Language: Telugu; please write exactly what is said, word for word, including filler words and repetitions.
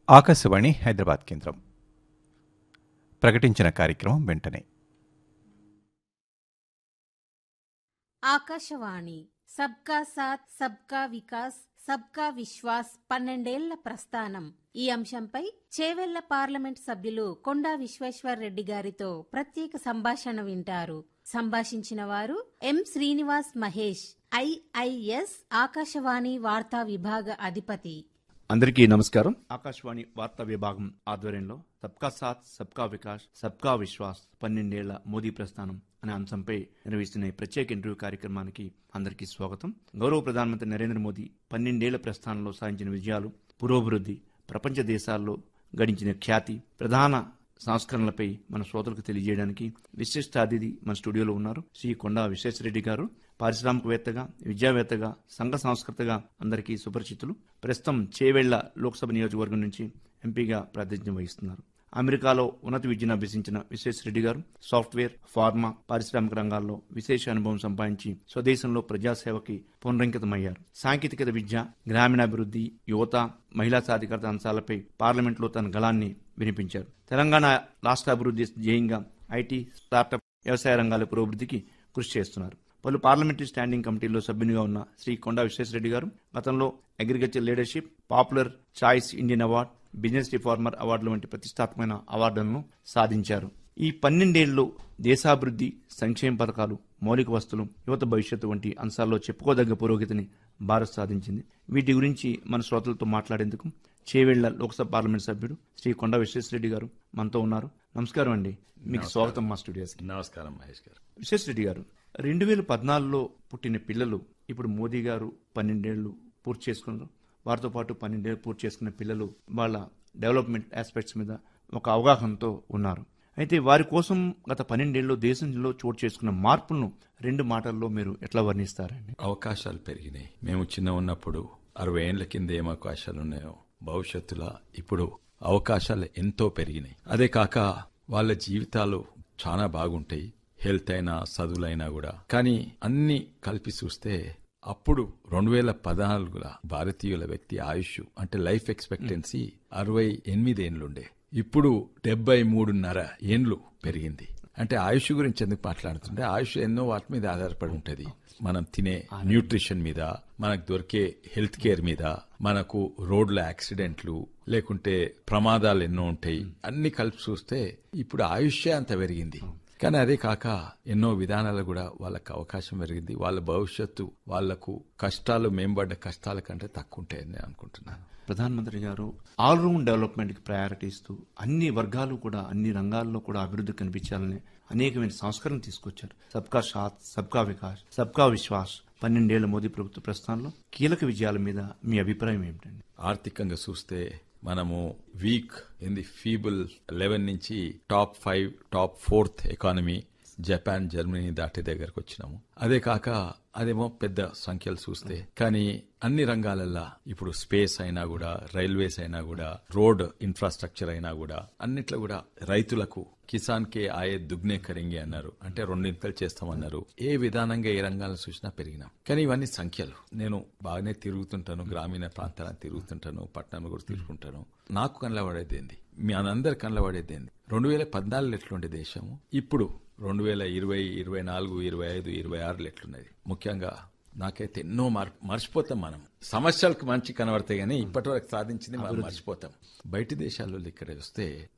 ఆకాశవాణి హైదరాబాద్ కేంద్రం ప్రకటించిన కార్యక్రమం వెంటనే. ఆకాశవాణి సబ్కా సాత్ సబ్కా వికాస్ సబ్కా విశ్వాస్ పన్నెండేళ్ల ప్రస్థానం ఈ అంశంపై చేవెళ్ల పార్లమెంట్ సభ్యులు కొండా విశ్వేశ్వర్ రెడ్డి గారితో ప్రత్యేక సంభాషణ వింటారు. సంభాషించిన వారు ఎం శ్రీనివాస్ మహేష్, ఐఐఎస్ ఆకాశవాణి వార్తా విభాగ అధిపతి. అందరికీ నమస్కారం. ఆకాశవాణి వార్తా విభాగం ఆధ్వర్యంలో సబ్కా సాత్ సబ్కా వికాస్ సబ్కా విశ్వాస్ పన్నెండేళ్ల మోదీ ప్రస్థానం అనే అంశంపై నిర్వహిస్తున్న ప్రత్యేక ఇంటర్వ్యూ కార్యక్రమానికి అందరికీ స్వాగతం. గౌరవ ప్రధానమంత్రి నరేంద్ర మోదీ పన్నెండేళ్ల ప్రస్థానంలో సాధించిన విజయాలు, పురోభివృద్ధి, ప్రపంచ దేశాల్లో గడించిన ఖ్యాతి, ప్రధాన సంస్కరణలపై మన శ్రోతలకు తెలియజేయడానికి విశిష్ట అతిథి మన స్టూడియోలో ఉన్నారు. శ్రీ కొండా విశ్వేశ్వరరెడ్డి గారు పారిశ్రామికవేత్తగా, విద్యావేత్తగా, సంఘ సంస్కృతగా అందరికీ సుపరిచితులు. ప్రస్తుతం చేవెళ్ల లోక్సభ నియోజకవర్గం నుంచి ఎంపీగా ప్రాతినిధ్యం వహిస్తున్నారు. అమెరికాలో ఉన్నత విద్యను అభ్యసించిన విశ్వేశ్వరరెడ్డి గారు సాఫ్ట్వేర్, ఫార్మా, పారిశ్రామిక రంగాల్లో విశేష అనుభవం సంపాదించి స్వదేశంలో ప్రజాసేవకి పునరంకితమయ్యారు. సాంకేతికత, విద్య, గ్రామీణాభివృద్ధి, యువత, మహిళా సాధికారత అంశాలపై పార్లమెంట్లో తన గళాన్ని వినిపించారు. తెలంగాణ రాష్ట్ర అభివృద్ధి ధ్యేయంగా ఐటీ, స్టార్టప్, వ్యవసాయ రంగాల పురోభివృద్ధికి కృషి చేస్తున్నారు. పలు పార్లమెంటరీ స్టాండింగ్ కమిటీల్లో సభ్యునిగా ఉన్న శ్రీ కొండా విశ్వేశ్వరరెడ్డి గారు గతంలో agriculture leadership, popular choice Indian award, business reformer అవార్డుల వంటి ప్రతిష్టాత్మకమైన అవార్డులను సాధించారు. ఈ పన్నెండేళ్లు దేశాభివృద్ధి, సంక్షేమ పథకాలు, మౌలిక వస్తువులు, యువత భవిష్యత్తు వంటి అంశాల్లో చెప్పుకోదగ్గ పురోగతిని భారత్ సాధించింది. వీటి గురించి మన శ్రోతలతో మాట్లాడేందుకు చేవెళ్ల లోక్సభ పార్లమెంట్ సభ్యుడు శ్రీ కొండా విశ్వేశ్వరరెడ్డి గారు మనతో ఉన్నారు. నమస్కారం అండి, మీకు స్వాగతం మా స్టూడియోస్. నమస్కారం మహేష్ గారు. విశ్వేశ్వరరెడ్డి గారు, రెండు వేల పద్నాలుగులో పుట్టిన పిల్లలు ఇప్పుడు మోదీ గారు పన్నెండేళ్లు పూర్తి చేసుకున్నారు. వారితో పాటు పన్నెండేళ్లు పూర్తి చేసుకున్న పిల్లలు వాళ్ళ డెవలప్మెంట్ ఆస్పెక్ట్స్ మీద ఒక అవగాహనతో ఉన్నారు. అయితే వారి కోసం గత పన్నెండేళ్లు దేశంలో చోటు చేసుకున్న మార్పులను రెండు మాటల్లో మీరు ఎట్లా వర్ణిస్తారండి? అవకాశాలు పెరిగినాయి. మేము చిన్న ఉన్నప్పుడు అరవై ఏళ్ల కింద ఏం అవకాశాలు ఉన్నాయో భవిష్యత్తులో ఇప్పుడు అవకాశాలు ఎంతో పెరిగినాయి. అదే కాక వాళ్ళ జీవితాలు చాలా బాగుంటాయి. హెల్త్ అయినా, చదువులైనా కూడా. కానీ అన్ని కలిపి చూస్తే అప్పుడు రెండు వేల పద్నాలుగుల భారతీయుల వ్యక్తి ఆయుష్ అంటే లైఫ్ ఎక్స్పెక్టెన్సీ అరవై ఎనిమిది ఏండ్లుండే. ఇప్పుడు డెబ్బై మూడున్నర ఏండ్లు పెరిగింది. అంటే ఆయుష్ గురించి ఎందుకు మాట్లాడుతుంటే ఆయుష్ ఎన్నో వాటి మీద ఆధారపడి ఉంటది. మనం తినే న్యూట్రిషన్ మీద, మనకు దొరికే హెల్త్ కేర్ మీద, మనకు రోడ్ల యాక్సిడెంట్లు లేకుంటే ప్రమాదాలు ఎన్నో ఉంటాయి. అన్ని కలిపి చూస్తే ఇప్పుడు ఆయుష్యే అంత పెరిగింది. కానీ అదే కాక ఎన్నో విధానాలు కూడా వాళ్ళకు అవకాశం పెరిగింది. వాళ్ళ భవిష్యత్తు, వాళ్లకు కష్టాలు మేంబడ్డ కష్టాల కంటే తక్కువ ఉంటాయని నేను అనుకుంటున్నాను. ప్రధానమంత్రి గారు ఆల్రౌండ్ డెవలప్మెంట్ కి ప్రయారిటీ ఇస్తూ అన్ని వర్గాలు కూడా అన్ని రంగాల్లో కూడా అభివృద్ధి కనిపించాలని అనేకమైన సంస్కరణలు తీసుకొచ్చారు. సబ్కా సాత్ సబ్కా వికాస్ సబ్కా విశ్వాస్ పన్నెండేళ్ల మోదీ ప్రభుత్వ ప్రస్థానంలో కీలక విజయాల మీద మీ అభిప్రాయం ఏమిటండి? ఆర్థికంగా చూస్తే మనము week in the feeble eleven నుంచి top five, top fourth economy Japan, Germany దాటే దగ్గరకు వచ్చినాము. అదే కాక అదేమో పెద్ద సంఖ్యలు చూస్తే, కానీ అన్ని రంగాలల్లో ఇప్పుడు స్పేస్ అయినా కూడా, రైల్వేస్ అయినా కూడా, రోడ్ ఇన్ఫ్రాస్ట్రక్చర్ అయినా కూడా అన్నిట్లో కూడా రైతులకు కిసాన్ కే ఆయే దుగ్నే కరింగే అన్నారు. అంటే రెండింతలు చేస్తామన్నారు. ఏ విధానంగా ఏ రంగాలను చూసినా పెరిగినాం. కానీ ఇవన్నీ సంఖ్యలు. నేను బాగానే తిరుగుతుంటాను, గ్రామీణ ప్రాంతాలను తిరుగుతుంటాను, పట్టణాలు కూడా తిరుగుతుంటాను. నాకు కనలబడేది ఏంది, మీ అందరు కనలబడేది ఏంది, రెండు వేల పద్నాలుగులో ఎట్లుండే దేశము, ఇప్పుడు రెండు వేల ఇరవై ఇరవై నాలుగు ఇరవై ఐదు ఇరవై ఆరులో ఎట్లున్నది. ముఖ్యంగా నాకైతే ఎన్నో మార్ మర్చిపోతాం. మనం సమస్యలకు మంచి కనబడతాయి, కానీ ఇప్పటి వరకు సాధించింది మనం మర్చిపోతాం. బయటి దేశాల్లో ఇక్కడ వస్తే